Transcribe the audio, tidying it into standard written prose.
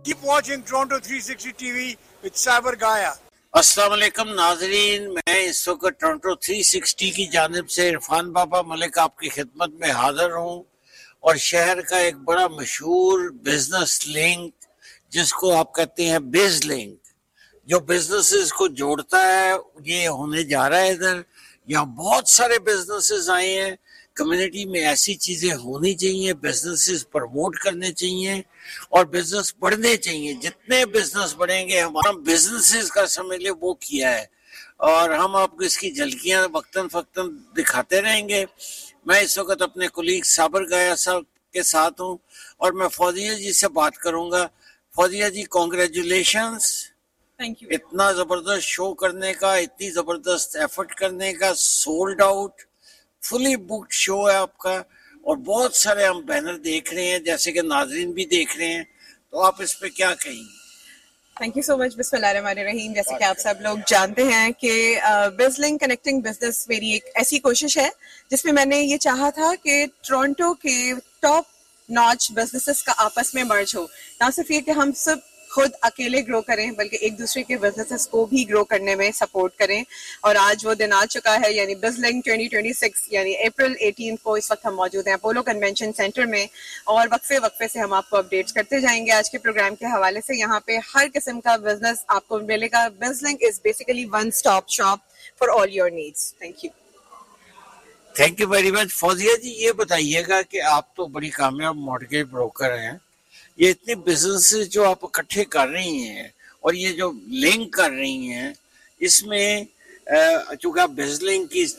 Keep watching Toronto 360 TV with Saber Gaya. السلام علیکم ناظرین، میں اس وقت ٹورنٹو 360 کی جانب سے عرفان بابا ملک آپ کی خدمت میں حاضر ہوں، اور شہر کا ایک بڑا مشہور بزنس لنک جس کو آپ کہتے ہیں بز لنک، جو بزنسز کو جوڑتا ہے، یہ ہونے جا رہا ہے ادھر۔ یہاں بہت سارے بزنسز آئے ہیں، کمیونٹی میں ایسی چیزیں ہونی چاہیے، بزنسز پروموٹ کرنے چاہیے اور بزنس بڑھنے چاہیے۔ جتنے بزنس بڑھیں گے، ہمارا بزنسز کا سمجھ لے وہ کیا ہے، اور ہم آپ کو اس کی جھلکیاں وقتاً فوقتاً دکھاتے رہیں گے۔ میں اس وقت اپنے کولیگ صابر گایا صاحب کے ساتھ ہوں، اور میں فوزیہ جی سے بات کروں گا۔ فوزیہ جی، کانگریچولیشنز اتنا زبردست شو کرنے کا، اتنی زبردست ایفرٹ کرنے کا، سولڈ آؤٹ فلی بکڈ شو ہے آپ کا، اور بہت سارے ہم بینر دیکھ رہے ہیں جیسے کہ ناظرین بھی دیکھ رہے ہیں، تو آپ اس پہ کیا کہیں گے؟ تھینک یو سو مچ۔ بسم اللہ الرحمن الرحیم۔ جیسے کہ آپ سب لوگ جانتے ہیں کہ بز لنک کنیکٹنگ بزنس میری ایک ایسی کوشش ہے جس میں نے یہ چاہا تھا کہ ٹورنٹو کے ٹاپ ناچ بزنسز کا آپس میں مرج ہو، نہ صرف یہ کہ ہم سب خود اکیلے گرو کریں بلکہ ایک دوسرے کے بزنسز کو بھی گرو کرنے میں سپورٹ کریں، اور آج وہ دن آ چکا ہے، یعنی بز لنک 2026، یعنی اپریل 18 کو اس وقت ہم موجود ہیں اپولو کنونشن سینٹر میں، اور وقفے سے ہم آپ کو اپڈیٹس کرتے جائیں گے۔ آج کے پروگرام کے حوالے سے یہاں پہ ہر قسم کا بزنس آپ کو ملے گا۔ بز link is basically one stop shop for all your needs. Thank you. Thank you very much. Fauzia جی، یہ بتائیے گا کہ آپ تو بڑی کامیاب مارگیج بروکر ہیں، یہ اتنے بزنس جو آپ اکٹھے کر رہی ہیں اور یہ جو لنک کر رہی ہیں، اس میں چونکہ آپ بز لنک کی